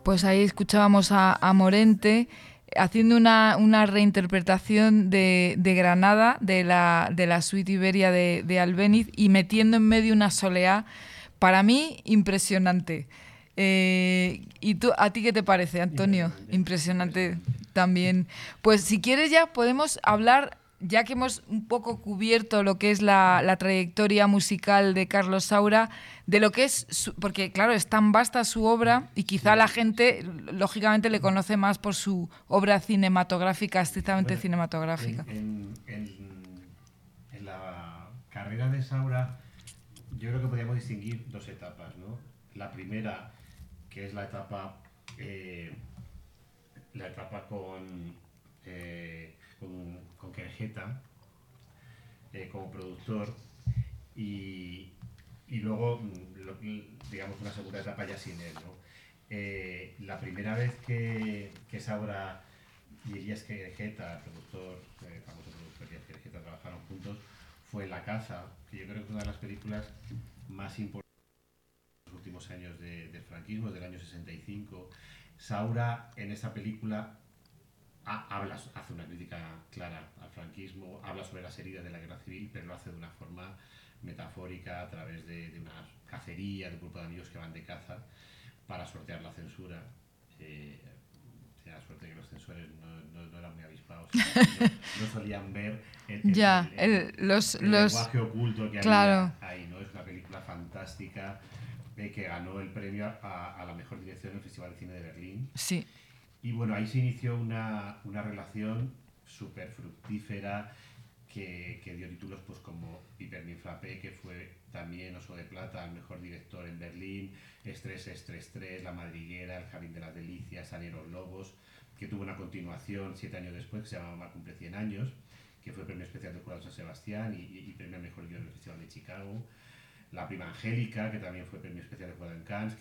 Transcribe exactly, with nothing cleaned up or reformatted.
Pues ahí escuchábamos a, a Morente haciendo una, una reinterpretación de, de Granada, de la, de la suite Iberia de, de Albéniz, y metiendo en medio una soleá, para mí, impresionante. Eh, ¿Y tú, a ti qué te parece, Antonio? Impresionante, Impresionante impresionante. también. Pues si quieres ya podemos hablar, ya que hemos un poco cubierto lo que es la, la trayectoria musical de Carlos Saura, de lo que es, su, porque claro, es tan vasta su obra y quizá la Sí. gente, lógicamente, le conoce más por su obra cinematográfica, estrictamente Bueno, en, cinematográfica. en, en, en la carrera de Saura yo creo que podríamos distinguir dos etapas, ¿no? La primera, que es la etapa, eh, la etapa con, eh, con, con Querejeta eh, como productor y, y luego, mm, lo- digamos, una segunda etapa ya sin él, ¿no? Eh, la primera vez que, que Saura y Elías Querejeta, productor, eh, famoso productor Elías Querejeta, trabajaron juntos, fue La Caza, que yo creo que es una de las películas más importantes los últimos años de, del franquismo, del año sesenta y cinco. Saura en esa película ha, habla, hace una crítica clara al franquismo, habla sobre las heridas de la guerra civil, pero lo hace de una forma metafórica a través de, de una cacería, de un grupo de amigos que van de caza para sortear la censura. Eh, Tenía la suerte que los censores no, no, no eran muy avispados y no, no, no solían ver el, el, Ya, el, el, el, los, el los, lenguaje oculto que claro, había ahí, ¿no? Es una película fantástica eh, que ganó el premio a, a la mejor dirección en el Festival de Cine de Berlín. sí, Y bueno, ahí se inició una, una relación súper fructífera que, que dio títulos pues como Pipermin Frappé, que fue también Oso de Plata, el mejor director en Berlín, Estrés, Estrés tres, La Madriguera, El Jardín de las Delicias, Salieron los Lobos, que tuvo una continuación siete años después que se llama Mar cumple cien años, que fue premio especial del Jurado de San Sebastián y, y, y premio al mejor guion en el Festival de Chicago. La Prima Angélica, que también fue premio especial del Jurado en Cannes,